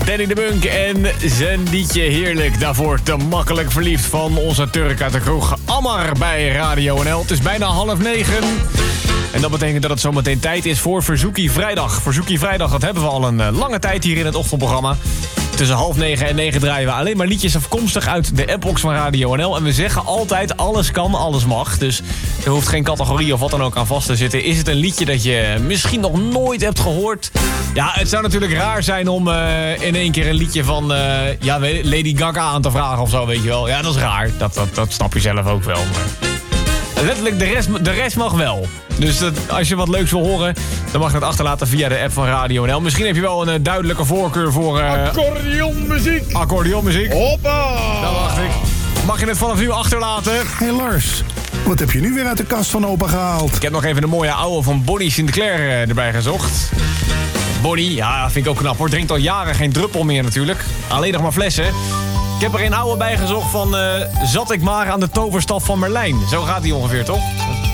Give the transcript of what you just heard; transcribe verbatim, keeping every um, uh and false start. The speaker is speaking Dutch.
Danny de Munk en zijn liedje Heerlijk. Daarvoor Te Makkelijk Verliefd van onze Turk uit de kroeg Ammar bij Radio N L. Het is bijna half negen. En dat betekent dat het zometeen tijd is voor Verzoekie Vrijdag. Verzoekie Vrijdag, dat hebben we al een uh, lange tijd hier in het ochtendprogramma. Tussen half negen en negen draaien we alleen maar liedjes afkomstig uit de appbox van Radio N L. En we zeggen altijd, alles kan, alles mag. Dus er hoeft geen categorie of wat dan ook aan vast te zitten. Is het een liedje dat je misschien nog nooit hebt gehoord? Ja, het zou natuurlijk raar zijn om uh, in één keer een liedje van uh, ja, Lady Gaga aan te vragen of zo, weet je wel. Ja, dat is raar. Dat, dat, dat snap je zelf ook wel. Maar letterlijk, de rest, de rest mag wel. Dus dat, als je wat leuks wil horen, dan mag je het achterlaten via de app van Radio N L. Misschien heb je wel een uh, duidelijke voorkeur voor... Uh, accordeonmuziek. Accordeonmuziek. Hoppa. Dat wacht ik. Mag je het vanaf nu achterlaten? Hé hey Lars, wat heb je nu weer uit de kast van opa gehaald? Ik heb nog even de mooie ouwe van Bonnie Sinclair uh, erbij gezocht. Bonnie, ja, vind ik ook knap hoor. Drinkt al jaren geen druppel meer natuurlijk. Alleen nog maar flessen. Ik heb er een ouwe bij gezocht van... Uh, zat ik maar aan de toverstaf van Merlijn. Zo gaat die ongeveer, toch?